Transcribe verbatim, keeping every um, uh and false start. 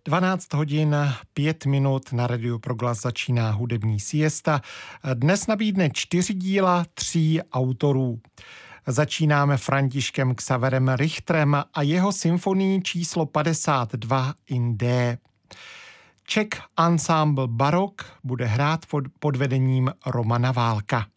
dvanáct hodin pět minut na Radiu Proglas začíná hudební siesta. Dnes nabídne čtyři díla tří autorů. Začínáme Františkem Xaverem Richterem a jeho symfonií číslo padesát dva in D. Czech Ensemble Barok bude hrát pod, pod vedením Romana Válka.